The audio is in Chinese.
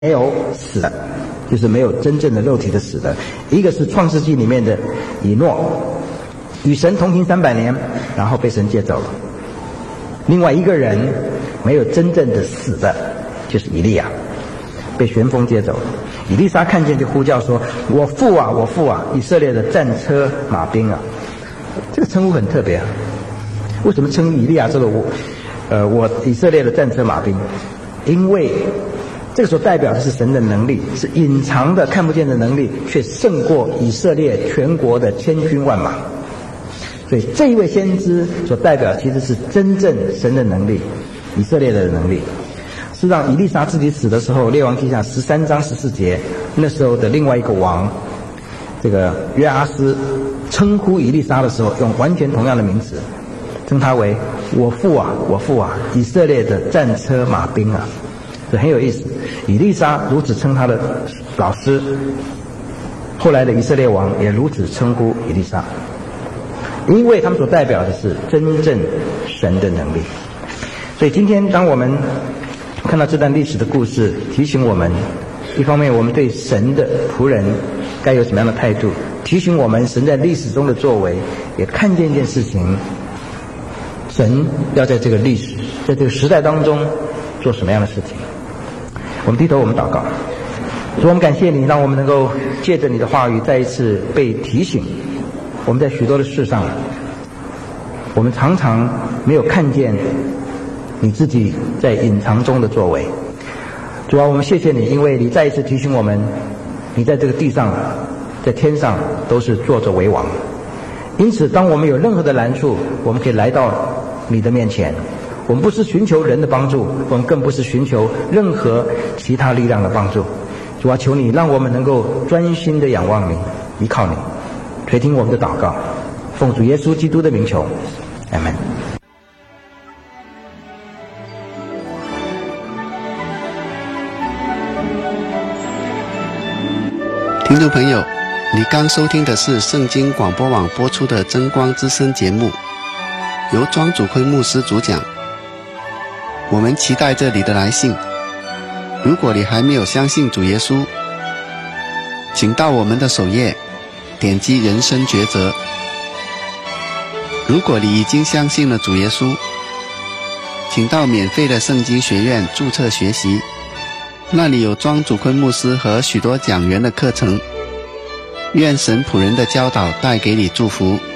没有死的，就是没有真正的肉体的死的。一个是创世纪里面的以诺，与神同行300年，然后被神接走了。另外一个人没有真正的死的，就是以利亚，被旋风接走了。以利沙看见就呼叫说：“我父啊，我父啊！以色列的战车马兵啊！”这个称呼很特别啊。为什么称以利亚这个我以色列的战车马兵？因为这个所代表的是神的能力，是隐藏的看不见的能力，却胜过以色列全国的千军万马。所以这一位先知所代表其实是真正神的能力，以色列的能力。是让以利沙自己死的时候，列王记下13章14节，那时候的另外一个王，这个约阿斯称呼以利沙的时候，用完全同样的名词，称他为我父啊，我父啊，以色列的战车马兵啊。这很有意思，以利沙如此称他的老师，后来的以色列王也如此称呼以利沙，因为他们所代表的是真正神的能力。所以今天当我们看到这段历史的故事，提醒我们，一方面我们对神的仆人该有什么样的态度，提醒我们神在历史中的作为，也看见一件事情，神要在这个历史，在这个时代当中做什么样的事情。我们低头，我们祷告。主，我们感谢你，让我们能够借着你的话语再一次被提醒。我们在许多的事上，我们常常没有看见你自己在隐藏中的作为。主啊，我们谢谢你，因为你再一次提醒我们，你在这个地上，在天上都是坐着为王。因此当我们有任何的难处，我们可以来到你的面前。我们不是寻求人的帮助，我们更不是寻求任何其他力量的帮助。主啊，求你让我们能够专心的仰望你，依靠你，垂听我们的祷告，奉主耶稣基督的名求，阿们。 听众朋友，你刚收听的是圣经广播网播出的真光之声节目，由庄主坤牧师主讲。我们期待着你的来信。如果你还没有相信主耶稣，请到我们的首页点击人生抉择。如果你已经相信了主耶稣，请到免费的圣经学院注册学习，那里有庄主坤牧师和许多讲员的课程。愿神仆人的教导带给你祝福。